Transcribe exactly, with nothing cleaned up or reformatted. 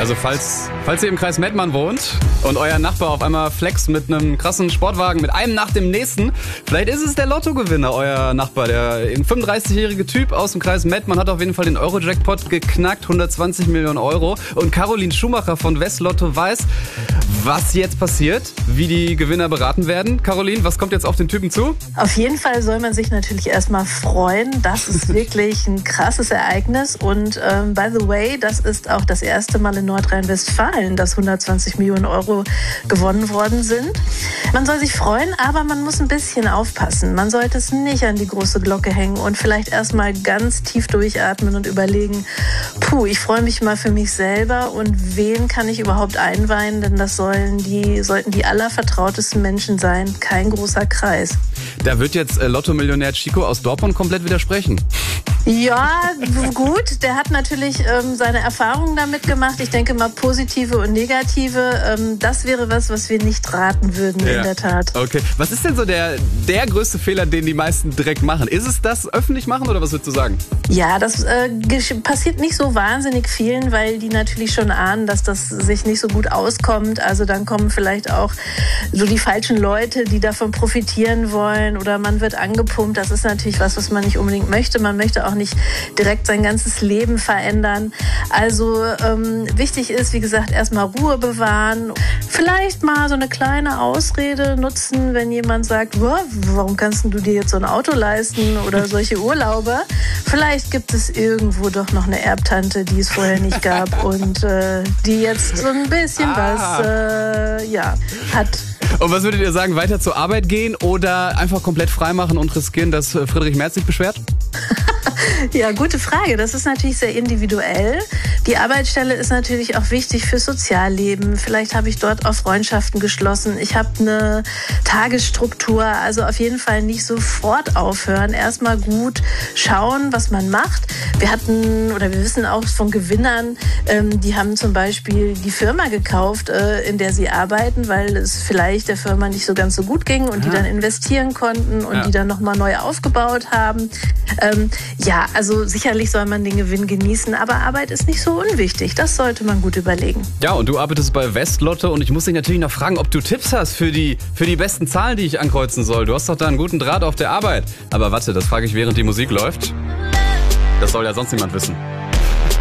Also falls, falls ihr im Kreis Mettmann wohnt und euer Nachbar auf einmal flext mit einem krassen Sportwagen, mit einem nach dem nächsten, vielleicht ist es der Lottogewinner, euer Nachbar. Der fünfunddreißigjährige Typ aus dem Kreis Mettmann hat auf jeden Fall den Euro-Jackpot geknackt, hundertzwanzig Millionen Euro. Und Caroline Schumacher von Westlotto weiß, was jetzt passiert, wie die Gewinner beraten werden. Caroline, was kommt jetzt auf den Typen zu? Auf jeden Fall soll man sich natürlich erstmal freuen. Das ist wirklich ein krasses Ereignis. Und ähm, by the way, das ist auch das erste Mal in Nordrhein-Westfalen, dass hundertzwanzig Millionen Euro gewonnen worden sind. Man soll sich freuen, aber man muss ein bisschen aufpassen. Man sollte es nicht an die große Glocke hängen und vielleicht erstmal ganz tief durchatmen und überlegen, puh, ich freue mich mal für mich selber und wen kann ich überhaupt einweihen, denn das sollen die, sollten die allervertrautesten Menschen sein, kein großer Kreis. Da wird jetzt äh, Lotto-Millionär Chico aus Dortmund komplett widersprechen. Ja, gut. Der hat natürlich ähm, seine Erfahrungen damit gemacht. Ich denke mal positive und negative. Ähm, das wäre was, was wir nicht raten würden, ja. In der Tat. Okay. Was ist denn so der, der größte Fehler, den die meisten direkt machen? Ist es das öffentlich machen oder was würdest du sagen? Ja, das äh, passiert nicht so wahnsinnig vielen, weil die natürlich schon ahnen, dass das sich nicht so gut auskommt. Also dann kommen vielleicht auch so die falschen Leute, die davon profitieren wollen, oder man wird angepumpt. Das ist natürlich was, was man nicht unbedingt möchte. Man möchte auch nicht direkt sein ganzes Leben verändern. Also ähm, wichtig ist, wie gesagt, erstmal Ruhe bewahren. Vielleicht mal so eine kleine Ausrede nutzen, wenn jemand sagt, warum kannst du dir jetzt so ein Auto leisten oder solche Urlaube? Vielleicht gibt es irgendwo doch noch eine Erbtante, die es vorher nicht gab und äh, die jetzt so ein bisschen ah. was äh, ja, hat. Und was würdet ihr sagen, weiter zur Arbeit gehen oder einfach komplett freimachen und riskieren, dass Friedrich Merz sich beschwert? Ja, gute Frage. Das ist natürlich sehr individuell. Die Arbeitsstelle ist natürlich auch wichtig fürs Sozialleben. Vielleicht habe ich dort auch Freundschaften geschlossen. Ich habe eine Tagesstruktur. Also auf jeden Fall nicht sofort aufhören. Erstmal gut schauen, was man macht. Wir hatten, oder wir wissen auch von Gewinnern, ähm, die haben zum Beispiel die Firma gekauft, äh, in der sie arbeiten, weil es vielleicht der Firma nicht so ganz so gut ging und ja. die dann investieren konnten und ja. die dann nochmal neu aufgebaut haben. Ähm, ja, also sicherlich soll man den Gewinn genießen, aber Arbeit ist nicht so unwichtig. Das sollte man gut überlegen. Ja, und du arbeitest bei Westlotto und ich muss dich natürlich noch fragen, ob du Tipps hast für die, für die besten Zahlen, die ich ankreuzen soll. Du hast doch da einen guten Draht auf der Arbeit. Aber warte, das frage ich, während die Musik läuft. Das soll ja sonst niemand wissen.